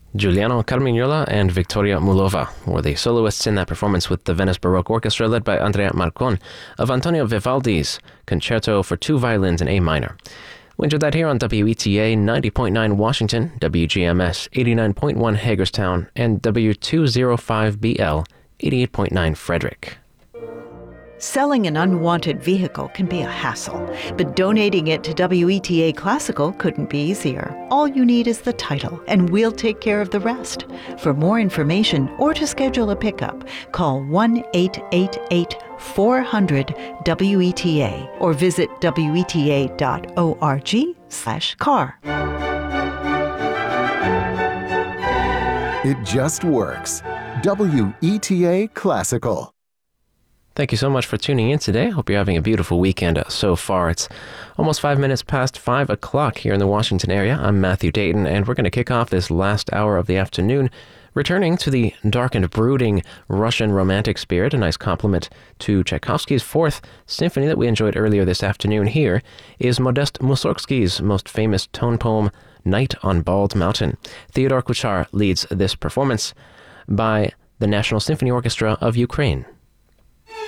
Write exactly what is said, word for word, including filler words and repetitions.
Giuliano Carmignola and Victoria Mulova were the soloists in that performance with the Venice Baroque Orchestra led by Andrea Marcon of Antonio Vivaldi's Concerto for Two Violins in A Minor. We enjoyed that here on W E T A ninety point nine Washington, W G M S eighty-nine point one Hagerstown, and W two oh five B L eighty-eight point nine Frederick. Selling an unwanted vehicle can be a hassle, but donating it to W E T A Classical couldn't be easier. All you need is the title, and we'll take care of the rest. For more information or to schedule a pickup, call one eight eight eight, four hundred, W E T A or visit W E T A dot org slash car. It just works. W E T A Classical. Thank you so much for tuning in today. Hope you're having a beautiful weekend uh, so far. It's almost five minutes past five o'clock here in the Washington area. I'm Matthew Dayton, and we're going to kick off this last hour of the afternoon returning to the dark and brooding Russian romantic spirit, a nice compliment to Tchaikovsky's Fourth Symphony that we enjoyed earlier this afternoon. Here is Modest Mussorgsky's most famous tone poem, Night on Bald Mountain. Theodore Kuchar leads this performance by the National Symphony Orchestra of Ukraine.